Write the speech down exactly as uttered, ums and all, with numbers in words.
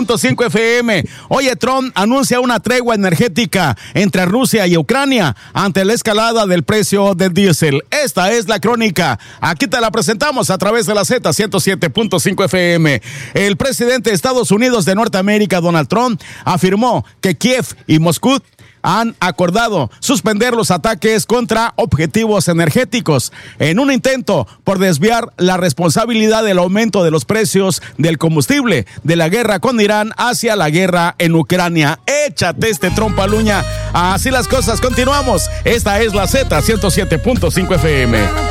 cinco F M. Oye, Trump anuncia una tregua energética entre Rusia y Ucrania ante la escalada del precio del diésel. Esta es la crónica. Aquí te la presentamos a través de la Z ciento siete punto cinco F M. El presidente de Estados Unidos de Norteamérica, Donald Trump, afirmó que Kiev y Moscú han acordado suspender los ataques contra objetivos energéticos en un intento por desviar la responsabilidad del aumento de los precios del combustible de la guerra con Irán hacia la guerra en Ucrania. Échate este trompaluña. Así las cosas, continuamos. Esta es la Z ciento siete punto cinco F M.